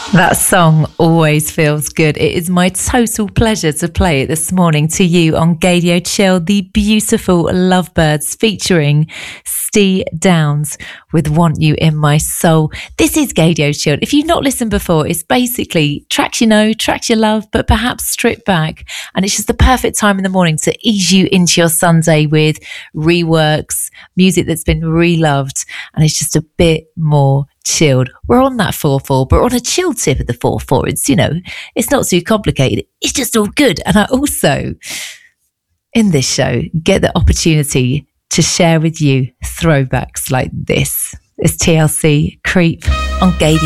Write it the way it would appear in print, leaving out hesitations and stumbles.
That song always feels good. It is my total pleasure to play it this morning to you on Gaydio Chill, the beautiful Lovebirds featuring Steve Downs with Want You in My Soul. This is Gaydio Chill. If you've not listened before, it's basically tracks you know, tracks you love, but perhaps stripped back. And it's just the perfect time in the morning to ease you into your Sunday with reworks, music that's been reloved, and it's just a bit more chilled. We're on that 4/4, but we're on a chill tip of the 4/4. It's, it's not too complicated. It's just all good. And I also, in this show, get the opportunity to share with you throwbacks like this. It's TLC Creep on Gaydio.